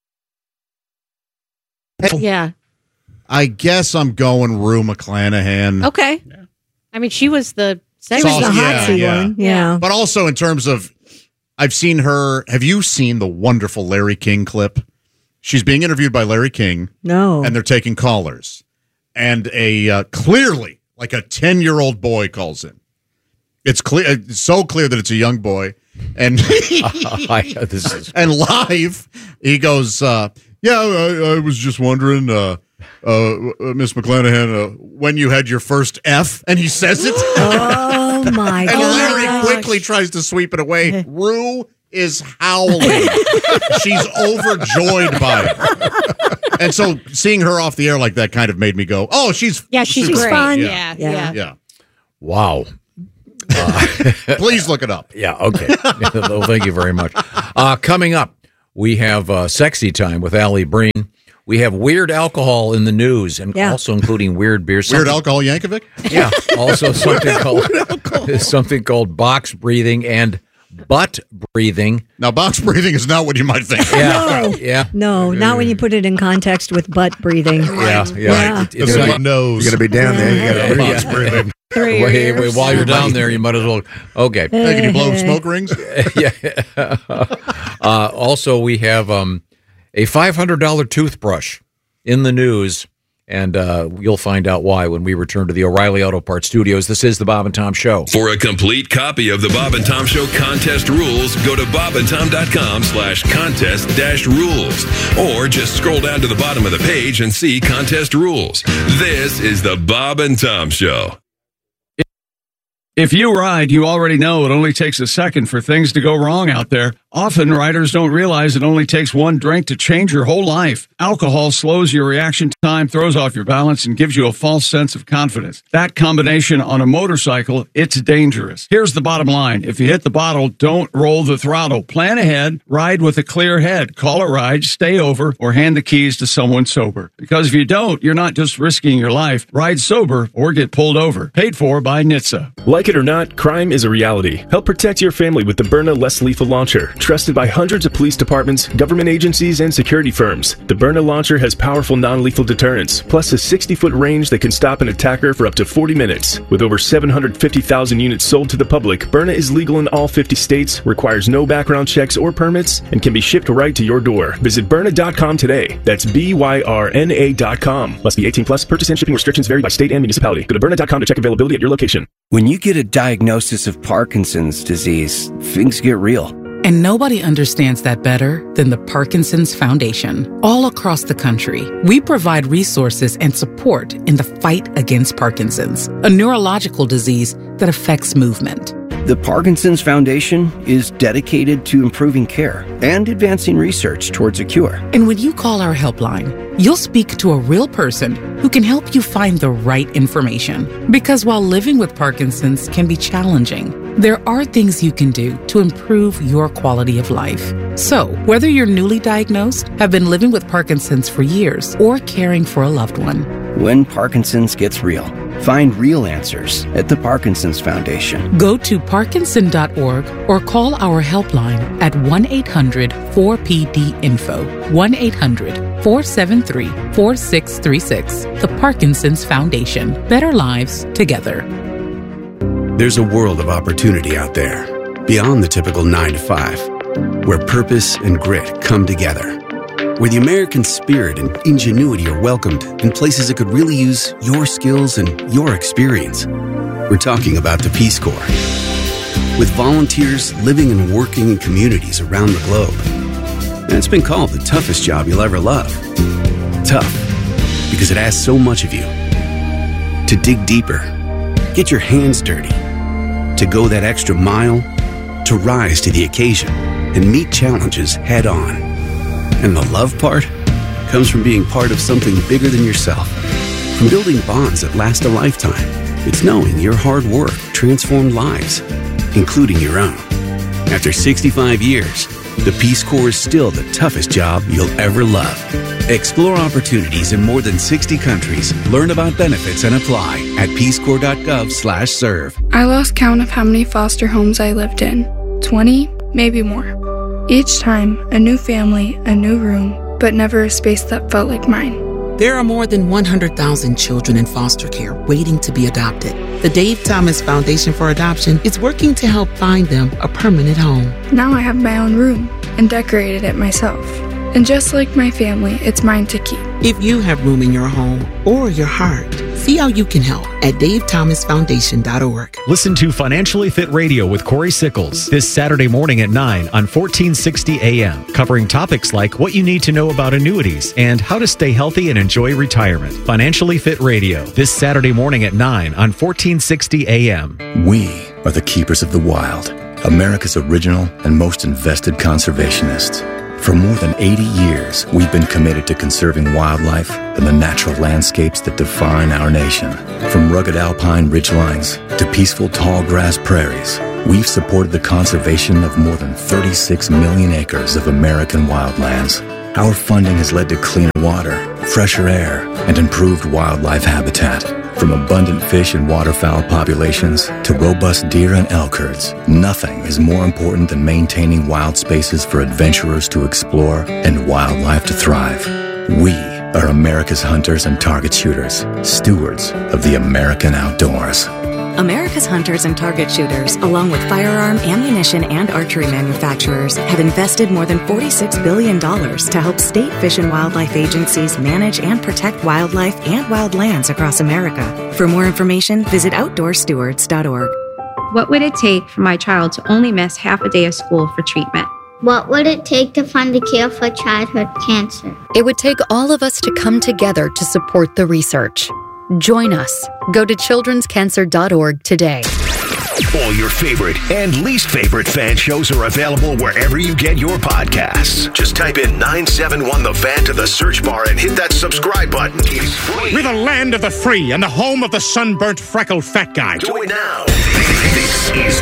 Yeah. I guess I'm going Rue McClanahan. Okay. I mean, she was the She was sexy the yeah, hotsy yeah. one. Yeah. But also in terms of, I've seen her. Have you seen the wonderful Larry King clip? She's being interviewed by Larry King. No. And they're taking callers. And a clearly, like a 10-year-old boy calls in. It's clear, it's so clear that it's a young boy. And and live, he goes, I was just wondering, Miss McClanahan, when you had your first F, and he says it. Oh my And God. Larry quickly tries to sweep it away. Rue is howling. She's overjoyed by it. And so seeing her off the air like that kind of made me go, oh, she's she's super great. fun. Yeah. Wow. Please look it up. Yeah, okay. Well, thank you very much. Coming up, we have Sexy Time with Allie Breen. We have weird alcohol in the news, and also including weird beer. Weird alcohol Yankovic? Yeah. Also something called box breathing and butt breathing. Now, box breathing is not what you might think. No, not when you put it in context with butt breathing. Yeah. It's like nose. You're going to be down there. You got to box breathing. Wait, while you're down there, you might as well. Okay. Hey, can you blow smoke rings? Also, we have a $500 toothbrush in the news, and you'll find out why when we return to the O'Reilly Auto Parts studios. This is the Bob and Tom Show. For a complete copy of the Bob and Tom Show contest rules, go to bobandtom.com/contest-rules. Or just scroll down to the bottom of the page and see contest rules. This is the Bob and Tom Show. If you ride, you already know it only takes a second for things to go wrong out there. Often, riders don't realize it only takes one drink to change your whole life. Alcohol slows your reaction time, throws off your balance, and gives you a false sense of confidence. That combination on a motorcycle, it's dangerous. Here's the bottom line. If you hit the bottle, don't roll the throttle. Plan ahead, ride with a clear head. Call a ride, stay over, or hand the keys to someone sober. Because if you don't, you're not just risking your life. Ride sober or get pulled over. Paid for by NHTSA. Like it or not, crime is a reality. Help protect your family with the Byrna Less Lethal Launcher. Trusted by hundreds of police departments, government agencies, and security firms. The Byrna launcher has powerful non-lethal deterrence, plus a 60-foot range that can stop an attacker for up to 40 minutes. With over 750,000 units sold to the public, Byrna is legal in all 50 states, requires no background checks or permits, and can be shipped right to your door. Visit Byrna.com today. That's BYRNA.com. Must be 18 plus. Purchase and shipping restrictions vary by state and municipality. Go to Byrna.com to check availability at your location. When you get a diagnosis of Parkinson's disease, things get real. And nobody understands that better than the Parkinson's Foundation. All across the country, we provide resources and support in the fight against Parkinson's, a neurological disease that affects movement. The Parkinson's Foundation is dedicated to improving care and advancing research towards a cure. And when you call our helpline, you'll speak to a real person who can help you find the right information. Because while living with Parkinson's can be challenging, there are things you can do to improve your quality of life. So, whether you're newly diagnosed, have been living with Parkinson's for years, or caring for a loved one, when Parkinson's gets real, find real answers at the Parkinson's Foundation. Go to parkinson.org or call our helpline at 1-800-4PD-INFO, 1-800-473-4636. The Parkinson's Foundation. Better lives together. There's a world of opportunity out there, beyond the typical 9 to 5, where purpose and grit come together, where the American spirit and ingenuity are welcomed in places that could really use your skills and your experience. We're talking about the Peace Corps. With volunteers living and working in communities around the globe. And it's been called the toughest job you'll ever love. Tough, because it asks so much of you. To dig deeper, get your hands dirty, to go that extra mile, to rise to the occasion and meet challenges head on. And the love part comes from being part of something bigger than yourself, from building bonds that last a lifetime. It's knowing your hard work transformed lives, including your own. After 65 years, the Peace Corps is still the toughest job you'll ever love. Explore opportunities in more than 60 countries. Learn about benefits and apply at peacecorps.gov/serve. I lost count of how many foster homes I lived in. 20, maybe more. Each time, a new family, a new room, but never a space that felt like mine. There are more than 100,000 children in foster care waiting to be adopted. The Dave Thomas Foundation for Adoption is working to help find them a permanent home. Now I have my own room and decorated it myself. And just like my family, it's mine to keep. If you have room in your home or your heart, see how you can help at davethomasfoundation.org. Listen to Financially Fit Radio with Corey Sickles this Saturday morning at 9 on 1460 AM, covering topics like what you need to know about annuities and how to stay healthy and enjoy retirement. Financially Fit Radio this Saturday morning at 9 on 1460 AM. We are the keepers of the wild, America's original and most invested conservationists. For more than 80 years, we've been committed to conserving wildlife and the natural landscapes that define our nation. From rugged alpine ridgelines to peaceful tall grass prairies, we've supported the conservation of more than 36 million acres of American wildlands. Our funding has led to cleaner water, fresher air, and improved wildlife habitat. From abundant fish and waterfowl populations to robust deer and elk herds, nothing is more important than maintaining wild spaces for adventurers to explore and wildlife to thrive. We are America's hunters and target shooters, stewards of the American outdoors. America's hunters and target shooters, along with firearm, ammunition, and archery manufacturers, have invested more than $46 billion to help state fish and wildlife agencies manage and protect wildlife and wildlands across America. For more information, visit OutdoorStewards.org. What would it take for my child to only miss half a day of school for treatment? What would it take to fund a cure for childhood cancer? It would take all of us to come together to support the research. Join us. Go to childrenscancer.org today. All your favorite and least favorite fan shows are available wherever you get your podcasts. Just type in 971 The Fan to the search bar and hit that subscribe button. It's free. We're the land of the free and the home of the sunburnt, freckled fat guy. Do it now. This is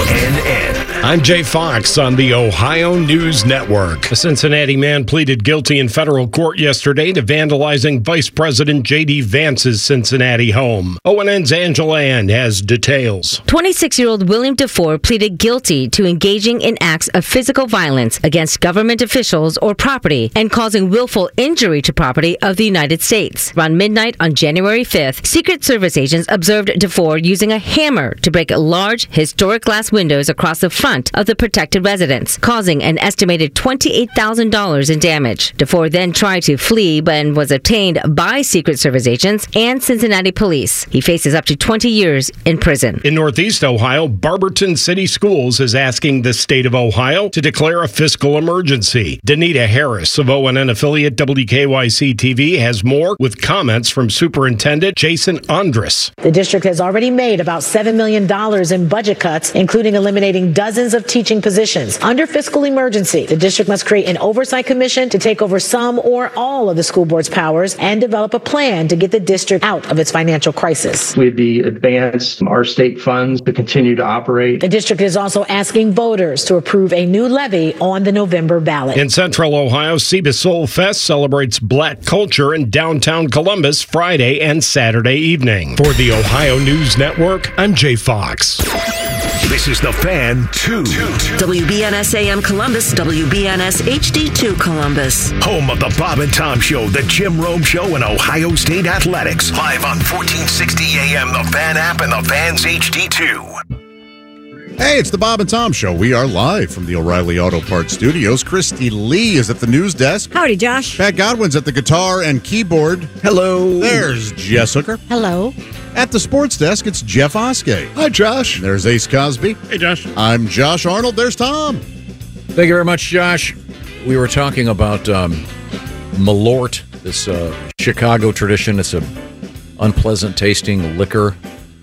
ONN. I'm Jay Fox on the Ohio News Network. A Cincinnati man pleaded guilty in federal court yesterday to vandalizing Vice President J.D. Vance's Cincinnati home. ONN's Angela Ann has details. 26-year-old William DeFore pleaded guilty to engaging in acts of physical violence against government officials or property and causing willful injury to property of the United States. Around midnight on January 5th, Secret Service agents observed DeFore using a hammer to break large historic glass windows across the front of the protected residence, causing an estimated $28,000 in damage. DeFore then tried to flee but was obtained by Secret Service agents and Cincinnati police. He faces up to 20 years in prison. In Northeast Ohio, Barberton City Schools is asking the state of Ohio to declare a fiscal emergency. Danita Harris of ONN affiliate WKYC-TV has more with comments from Superintendent Jason Andrus. The district has already made about $7 million in budget cuts, including eliminating dozens of teaching positions. Under fiscal emergency, the district must create an oversight commission to take over some or all of the school board's powers and develop a plan to get the district out of its financial crisis. We'd be advanced our state funds to continue to operate. The district is also asking voters to approve a new levy on the November ballot. In Central Ohio, Ceba Soul Fest celebrates black culture in downtown Columbus Friday and Saturday evening. For the Ohio News Network, I'm Jay Fox. This is The Fan 2. WBNS AM Columbus, WBNS HD2 Columbus. Home of the Bob and Tom Show, the Jim Rome Show, and Ohio State Athletics. Live on 1460 AM, the Fan app, and the Fan's HD2. Hey, it's the Bob and Tom Show. We are live from the O'Reilly Auto Parts Studios. Christy Lee is at the news desk. Howdy, Josh. Pat Godwin's at the guitar and keyboard. Hello. There's Jess Hooker. Hello. At the sports desk, it's Jeff Oskey. Hi, Josh. There's Ace Cosby. Hey, Josh. I'm Josh Arnold. There's Tom. Thank you very much, Josh. We were talking about Malort, this Chicago tradition. It's an unpleasant tasting liquor.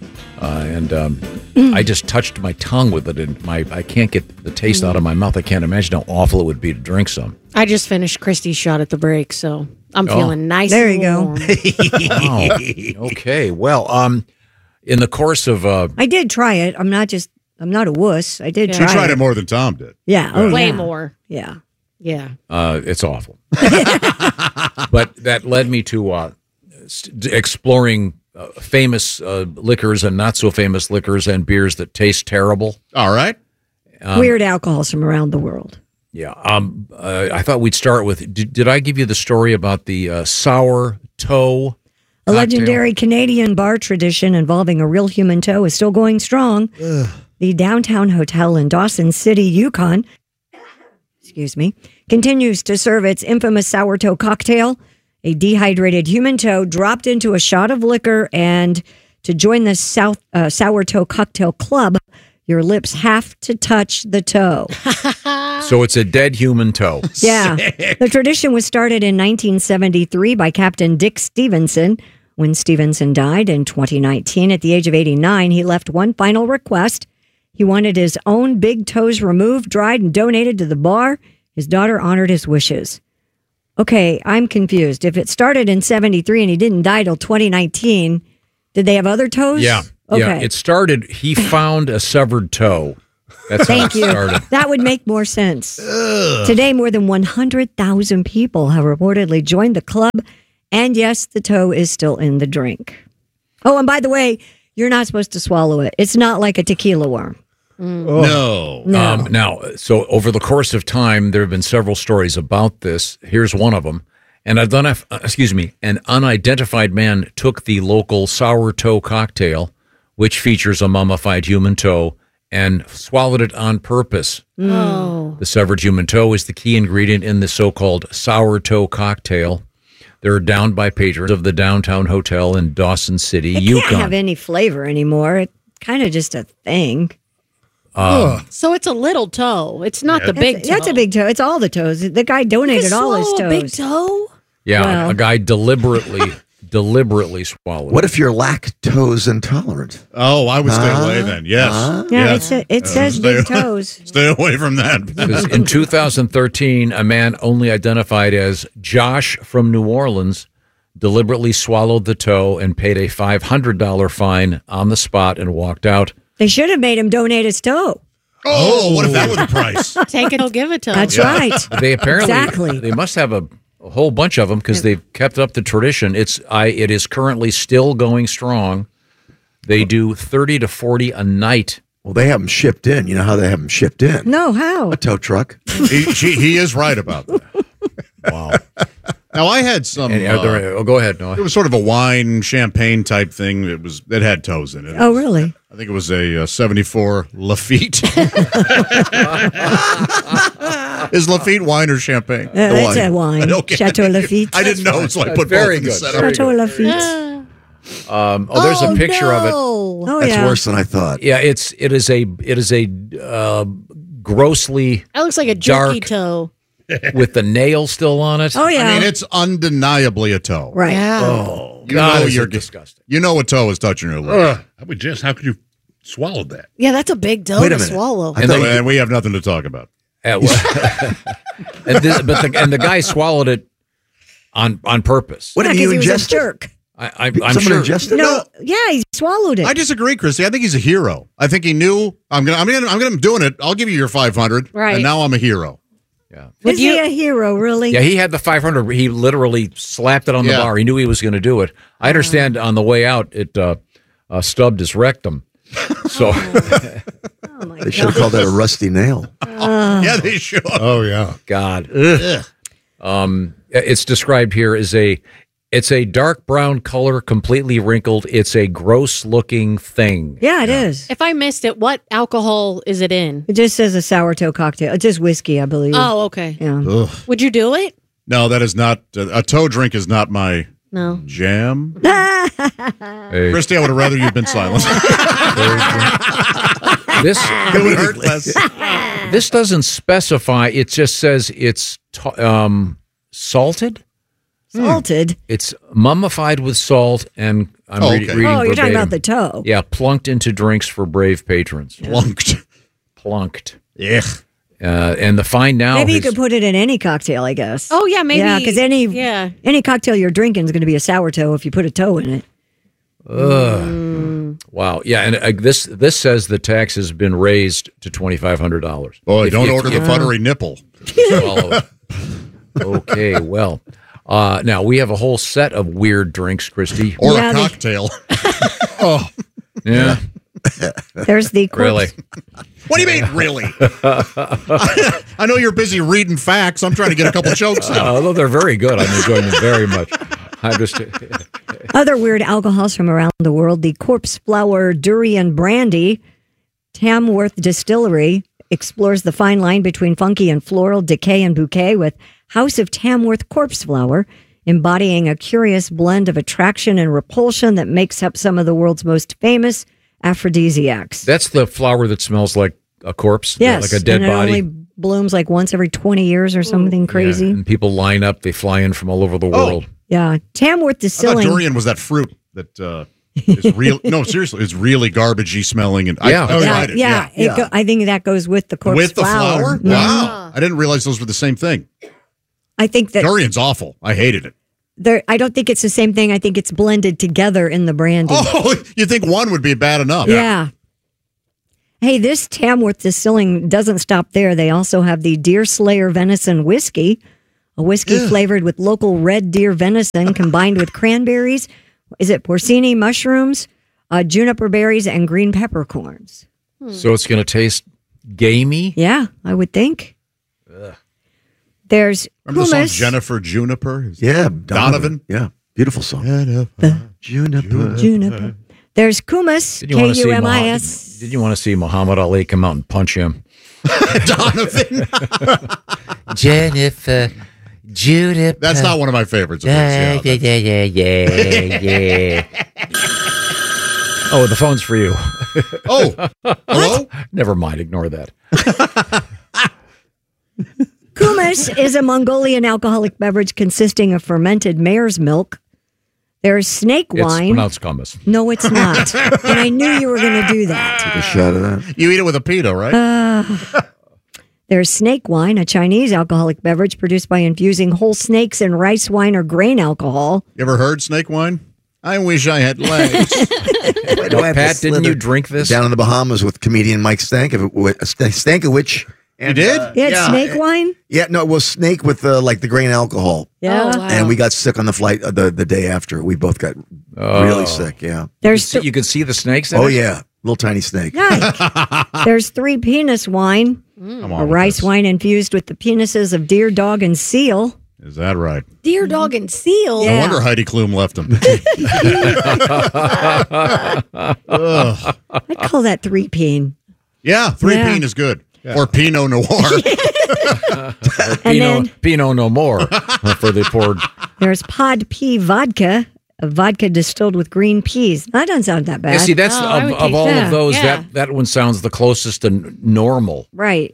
I just touched my tongue with it, and I can't get the taste out of my mouth. I can't imagine how awful it would be to drink some. I just finished Christy's shot at the break, so I'm feeling nice. There and you go. Wow. Okay. Well, in the course of I did try it. I'm not a wuss. I did try You tried it. it more than Tom did. Yeah. Oh, way yeah. more. Yeah. Yeah. It's awful. But that led me to exploring famous liquors and not so famous liquors and beers that taste terrible. All right. Weird alcohols from around the world. Yeah. I thought we'd start with, did I give you the story about the sour toe? A legendary Canadian bar tradition involving a real human toe is still going strong. Ugh. The Downtown Hotel in Dawson City, Yukon, continues to serve its infamous sour toe cocktail. A dehydrated human toe dropped into a shot of liquor, and to join the sour toe cocktail club, your lips have to touch the toe. So it's a dead human toe. Yeah. The tradition was started in 1973 by Captain Dick Stevenson. When Stevenson died in 2019 at the age of 89, he left one final request. He wanted his own big toes removed, dried, and donated to the bar His daughter honored his wishes. Okay, I'm confused. If it started in 73 and he didn't die till 2019, did they have other toes? Yeah. Okay. Yeah, it started, he found a severed toe. That's how Thank it you. started. That would make more sense. Today, more than 100,000 people have reportedly joined the club. And yes, the toe is still in the drink. Oh, and by the way, you're not supposed to swallow it. It's not like a tequila worm. No. Now, so over the course of time, there have been several stories about this. Here's one of them. An unidentified man took the local sour toe cocktail, which features a mummified human toe, and swallowed it on purpose. Oh. The severed human toe is the key ingredient in the so-called sour toe cocktail. They're downed by patrons of the Downtown Hotel in Dawson City, It Yukon. can't have any flavor anymore. It's kind of just a thing. So it's a little toe. It's not the big toe. That's a big toe. It's all the toes. The guy donated all his swallow toes. a big toe? Yeah, Well. a guy deliberately swallowed. What if you're lactose intolerant? Oh, I would stay away then. Yes. Yeah, Yes. it says big toes. Stay away from that. Because in 2013, a man only identified as Josh from New Orleans deliberately swallowed the toe and paid a $500 fine on the spot and walked out. They should have made him donate his toe. Oh, what if that were the price? Take it or give it to him. That's right. They apparently Exactly. they must have a whole bunch of them because they've kept up the tradition. It is currently still going strong. They do 30 to 40 a night. Well, they have them shipped in. You know how they have them shipped in? No, how? A tow truck. He is right about that. Wow. Now I had some. Go ahead, Noah. It was sort of a wine champagne type thing. It had toes in it. Oh, really? I think it was a 74 Lafite. Is Lafite wine or champagne? It's a wine. Okay. Chateau Lafite. I didn't know, so I put Very both in the good. setup. Chateau Lafite. There's a picture of it. Oh, That's yeah. worse than I thought. Yeah, it is a grossly That looks like a jerky Dark. toe. with the nail still on it. Oh, yeah. I mean, it's undeniably a toe. Right. Yeah. Oh, You God, know is you're it disgusting. You know a toe is touching your lip. How could you swallow that? Yeah, that's a big toe Wait a to minute. swallow. And we have nothing to talk about. And the guy swallowed it on purpose. What Yeah, did 'cause you he was a ingest? jerk. I'm Someone sure. ingested No, it? yeah, he swallowed it. I disagree, Christy. I think he's a hero. I think he knew I'm doing it. I'll give you your 500. Right. And now I'm a hero. Is he a hero, really? Yeah, he had the 500. He literally slapped it on the Yeah. bar. He knew he was going to do it. I understand on the way out, it stubbed his rectum. So They should have called that a rusty nail. Yeah, they should. Oh, yeah. God. It's described here as it's a dark brown color, completely wrinkled. It's a gross looking thing. Yeah, it is. If I missed it, what alcohol is it in? It just says a sour toe cocktail. It's just whiskey, I believe. Oh, okay. Yeah. Ugh. Would you do it? No, that is not a toe drink. Is not my No. jam. Hey, Christy, I would have rather you've been silent. It would hurt less. this doesn't specify. It just says it's salted. Salted. It's mummified with salt, and I'm Oh, reading okay. Oh, you're talking verbatim. about the toe. Yeah, plunked into drinks for brave patrons. Plunked. Yeah. And the fine now. Maybe you is- could put it in any cocktail, I guess. Oh, yeah, maybe. Yeah, because any cocktail you're drinking is going to be a sour toe if you put a toe in it. Wow. Yeah, and this says the tax has been raised to $2,500. Boy, don't order the buttery nipple. Swallow it. Okay, well. Now, we have a whole set of weird drinks, Christy. Or a cocktail. Oh. Yeah. There's the corpse. Really? What do you mean, really? I know you're busy reading facts. I'm trying to get a couple jokes out. Although they're very good. I'm enjoying them very much. I just... Other weird alcohols from around the world. The Corpse Flower Durian Brandy. Tamworth Distillery explores the fine line between funky and floral, decay and bouquet with House of Tamworth Corpse Flower, embodying a curious blend of attraction and repulsion that makes up some of the world's most famous aphrodisiacs. That's the flower that smells like a corpse, Yes, like a dead and it body. only blooms like once every 20 years or something crazy. Yeah, and people line up. They fly in from all over the world. Yeah, Tamworth I thought Distilling. durian was that fruit that It's real. No, seriously, it's really garbagey smelling. And I tried it. I think that goes with the corpse with the flour. Mhm. Wow, I didn't realize those were the same thing. I think that durian's awful. I hated it. I don't think it's the same thing. I think it's blended together in the brandy. Oh, you think one would be bad enough? Yeah. Hey, this Tamworth Distilling doesn't stop there. They also have the Deer Slayer Venison Whiskey, a whiskey flavored with local red deer venison combined with cranberries. Is it porcini mushrooms, juniper berries, and green peppercorns? So it's going to taste gamey? Yeah, I would think. There's Remember the song hummus. Jennifer Juniper? Yeah, Donovan. Yeah, beautiful song. Juniper. There's Kumis, Kumis. Did you want to see Muhammad Ali come out and punch him? Donovan. Jennifer, Juniper. That's not one of my favorites. Of his, yeah. Oh, the phone's for you. Oh, hello? Never mind. Ignore that. Kumis is a Mongolian alcoholic beverage consisting of fermented mare's milk. There's snake It's wine. pronounced kummis. No, it's not. And I knew you were going to do that. Take a shot of that. You eat it with a pito, right? There's snake wine, a Chinese alcoholic beverage produced by infusing whole snakes in rice wine or grain alcohol. You ever heard snake wine? I wish I had legs. Pat, didn't you drink this? Down in the Bahamas with comedian Mike Stankiewicz. You did? You had snake wine? Yeah, no, it was snake with the grain alcohol. Yeah. Oh, wow. And we got sick on the flight the day after. We both got really sick, yeah. You could see the snakes in Oh, it? yeah. Little tiny snake. There's Three Penis wine, a rice wine infused with the penises of deer, dog, and seal. Is that right? Deer, dog, and seal. No wonder Heidi Klum left him. I'd call that three-peen. Yeah, three-peen is good. Yeah. Or Pinot Noir. Pinot no more for the poor. There's Pod Pea vodka, a vodka distilled with green peas. That doesn't sound that bad. Yeah, see, that's of all of those, Yeah. that one sounds the closest to normal. Right.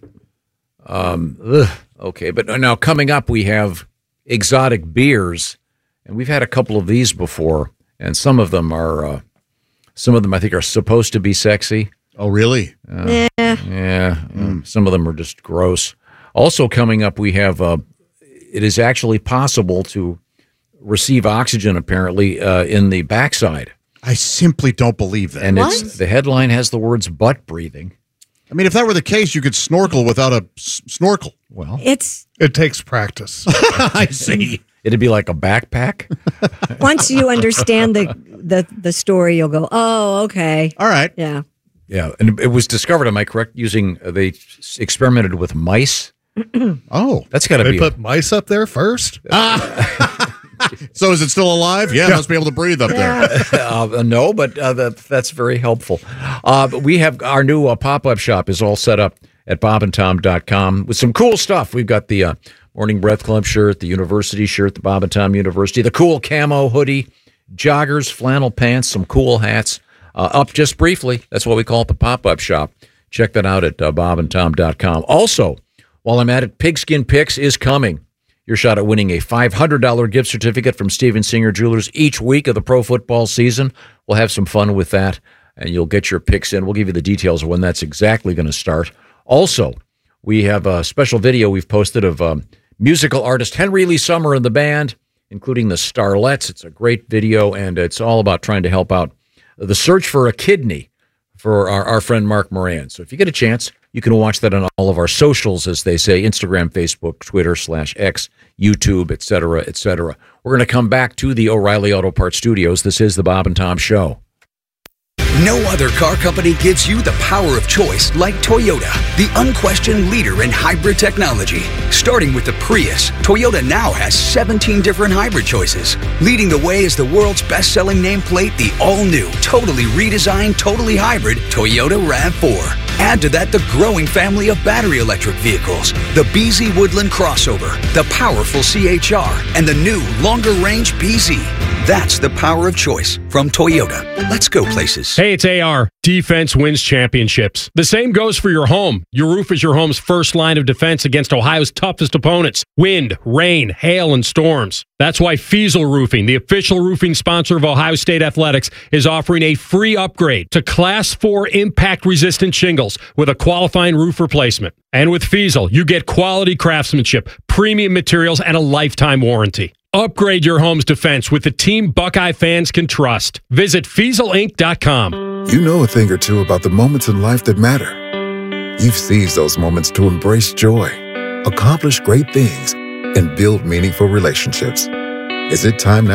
Okay, but now coming up, we have exotic beers, and we've had a couple of these before, and some of them I think are supposed to be sexy. Oh, really? Yeah. Some of them are just gross. Also coming up, we have it is actually possible to receive oxygen, apparently, in the backside. I simply don't believe that. And the headline has the words butt breathing. I mean, if that were the case, you could snorkel without a snorkel. Well, it takes practice. I see. It'd be like a backpack. Once you understand the story, you'll go, oh, okay. All right. Yeah. Yeah, and it was discovered, am I correct, they experimented with mice? Oh. That's got to They be... put mice up there first? So is it still alive? Yeah, must be able to breathe up there. No, but that's very helpful. We have our new pop-up shop is all set up at bobandtom.com with some cool stuff. We've got the Morning Breath Club shirt, the university shirt, the Bob and Tom University, the cool camo hoodie, joggers, flannel pants, some cool hats. Up just briefly. That's what we call it, the pop-up shop. Check that out at bobandtom.com. Also, while I'm at it, Pigskin Picks is coming. Your shot at winning a $500 gift certificate from Steven Singer Jewelers each week of the pro football season. We'll have some fun with that, and you'll get your picks in. We'll give you the details of when that's exactly going to start. Also, we have a special video we've posted of musical artist Henry Lee Summer and the band, including the Starlets. It's a great video, and it's all about trying to help out the search for a kidney for our friend Mark Moran. So if you get a chance, you can watch that on all of our socials, as they say, Instagram, Facebook, Twitter, /X, YouTube, et cetera, et cetera. We're going to come back to the O'Reilly Auto Parts Studios. This is the Bob and Tom Show. No other car company gives you the power of choice like Toyota, the unquestioned leader in hybrid technology. Starting with the Prius, Toyota now has 17 different hybrid choices. Leading the way is the world's best-selling nameplate, the all-new, totally redesigned, totally hybrid Toyota RAV4. Add to that the growing family of battery electric vehicles, the BZ Woodland Crossover, the powerful CHR, and the new longer-range BZ. That's the power of choice from Toyota. Let's go places. Hey, it's AR. Defense wins championships. The same goes for your home. Your roof is your home's first line of defense against Ohio's toughest opponents: wind, rain, hail, and storms. That's why Fiesel Roofing, the official roofing sponsor of Ohio State Athletics, is offering a free upgrade to Class 4 impact-resistant shingles with a qualifying roof replacement. And with Fiesel, you get quality craftsmanship, premium materials, and a lifetime warranty. Upgrade your home's defense with the team Buckeye fans can trust. Visit FieselInc.com. You know a thing or two about the moments in life that matter. You've seized those moments to embrace joy, accomplish great things, and build meaningful relationships. Is it time now